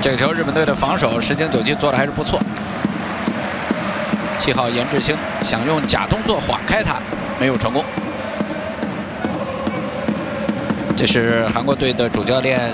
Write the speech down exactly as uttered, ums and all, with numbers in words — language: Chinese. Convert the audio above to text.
这个球日本队的防守石井久纪做的还是不错。七号严志兴想用假动作晃开他，没有成功。这是韩国队的主教练